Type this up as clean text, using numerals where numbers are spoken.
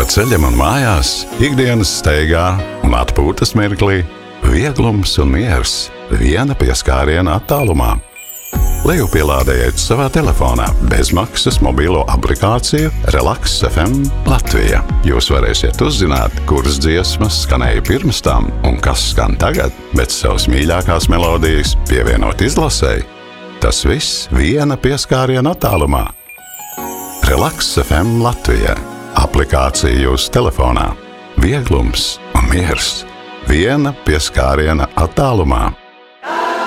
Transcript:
ceļam un mājās, ikdienas steigā un atpūtas mirklī, vieglums un miers viena pieskāriena attālumā. Lejupielādējiet savā telefonā bezmaksas mobilo aplikāciju Relaks FM Latvija. Jūs varēsiet uzzināt, kuras dziesmas skanēja pirms tam un kas skan tagad, bet savas mīļākās melodijas pievienot izlasēji. Tas viss viena pieskāriena attālumā. Relaks FM Latvija. Aplikācija jūsu telefonā. Vieglums un miers. Viena pieskāriena attālumā.